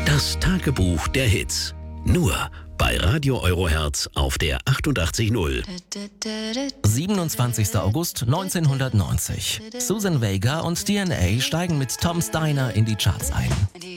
Das Tagebuch der Hits. Nur bei Radio Eurohertz auf der 88.0. 27. August 1990. Susan Vega und DNA steigen mit Tom Steiner in die Charts ein.